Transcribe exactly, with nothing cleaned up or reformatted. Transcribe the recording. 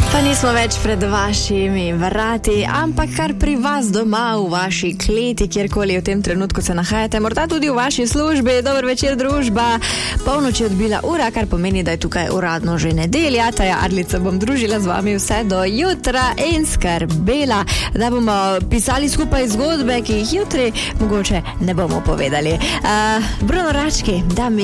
Pa nismo več pred vašimi vrati, ampak kar pri vas doma, v vaši kleti, kjerkoli v tem trenutku se nahajate, morda tudi v vaši službi. Dober večer, družba. Polnoč je odbila ura, kar pomeni, da je tukaj uradno že nedelja. Taja Arlica bom družila z vami vse do jutra in skrbela, da bomo pisali skupaj zgodbe, ki jih jutri mogoče ne bomo povedali. Uh, Bruno Rački, da mi